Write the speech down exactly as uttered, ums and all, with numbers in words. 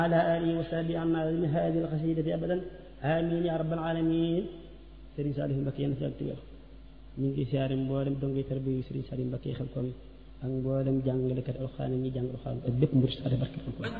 ala alihi wa sahbihi amma min hadihi alxasidati abadan amin ya rabbal alamin Serigne Saliou Mbacké yéen fi ak tiwér ñu ngi siyaare mboolem dongi tarbiya Serigne Saliou Mbacké xel koom ak mboolem jàngalekat alxuraan ñi jàng alxuraan ak bépp murid sa barke alxuraan